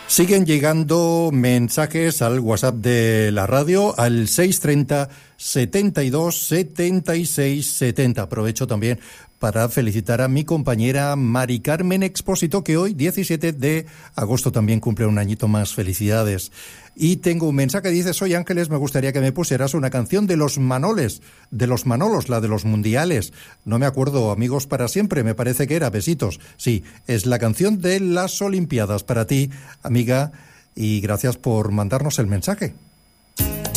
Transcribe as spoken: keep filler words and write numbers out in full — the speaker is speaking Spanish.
Siguen llegando mensajes al WhatsApp de la radio al seis treinta, setenta y dos, setenta y seis, setenta. Aprovecho también para felicitar a mi compañera Mari Carmen Expósito, que hoy, diecisiete de agosto, también cumple un añito más. Felicidades. Y tengo un mensaje que dice: soy Ángeles, me gustaría que me pusieras una canción de los Manoles, de los Manolos, la de los Mundiales. No me acuerdo, Amigos para siempre, me parece que era. Besitos. Sí, es la canción de las Olimpiadas para ti, amiga, y gracias por mandarnos el mensaje.